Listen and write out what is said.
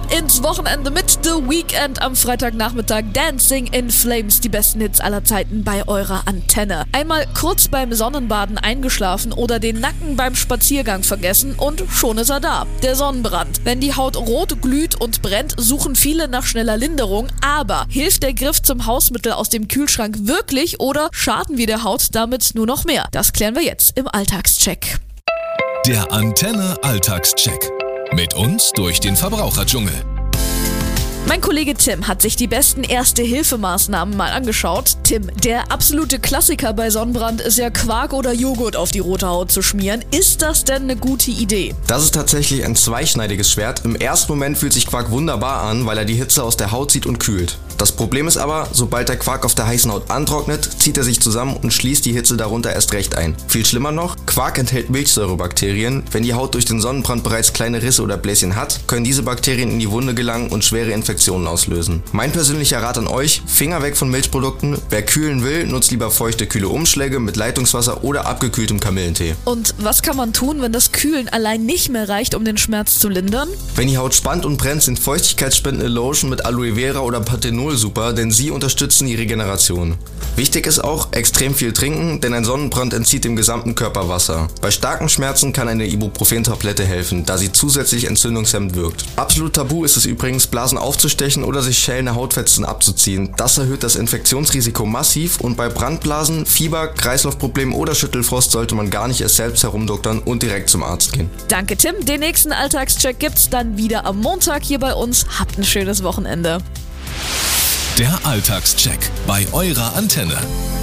ins Wochenende mit The Weeknd am Freitagnachmittag. Dancing in Flames, die besten Hits aller Zeiten bei eurer Antenne. Einmal kurz beim Sonnenbaden eingeschlafen oder den Nacken beim Spaziergang vergessen und schon ist er da. Der Sonnenbrand. Wenn die Haut rot glüht und brennt, suchen viele nach schneller Linderung. Aber hilft der Griff zum Hausmittel aus dem Kühlschrank wirklich oder schaden wir der Haut damit nur noch mehr? Das klären wir jetzt im Alltagscheck. Der Antenne Alltagscheck. Mit uns durch den Verbraucherdschungel. Mein Kollege Tim hat sich die besten Erste-Hilfe-Maßnahmen mal angeschaut. Tim, der absolute Klassiker bei Sonnenbrand ist ja Quark oder Joghurt auf die rote Haut zu schmieren. Ist das denn eine gute Idee? Das ist tatsächlich ein zweischneidiges Schwert. Im ersten Moment fühlt sich Quark wunderbar an, weil er die Hitze aus der Haut zieht und kühlt. Das Problem ist aber, sobald der Quark auf der heißen Haut antrocknet, zieht er sich zusammen und schließt die Hitze darunter erst recht ein. Viel schlimmer noch, Quark enthält Milchsäurebakterien. Wenn die Haut durch den Sonnenbrand bereits kleine Risse oder Bläschen hat, können diese Bakterien in die Wunde gelangen und schwere Infektionen auslösen. Mein persönlicher Rat an euch, Finger weg von Milchprodukten. Wer kühlen will, nutzt lieber feuchte, kühle Umschläge mit Leitungswasser oder abgekühltem Kamillentee. Und was kann man tun, wenn das Kühlen allein nicht mehr reicht, um den Schmerz zu lindern? Wenn die Haut spannt und brennt, sind feuchtigkeitsspendende Lotion mit Aloe Vera oder Panthenol super, denn sie unterstützen die Regeneration. Wichtig ist auch, extrem viel trinken, denn ein Sonnenbrand entzieht dem gesamten Körper Wasser. Bei starken Schmerzen kann eine Ibuprofen-Tablette helfen, da sie zusätzlich entzündungshemmend wirkt. Absolut tabu ist es übrigens, Blasen aufzustechen oder sich schälende Hautfetzen abzuziehen. Das erhöht das Infektionsrisiko massiv und bei Brandblasen, Fieber, Kreislaufproblemen oder Schüttelfrost sollte man gar nicht erst selbst herumdoktern und direkt zum Arzt gehen. Danke Tim, den nächsten Alltagscheck gibt's dann wieder am Montag hier bei uns. Habt ein schönes Wochenende. Der Alltagscheck bei eurer Antenne.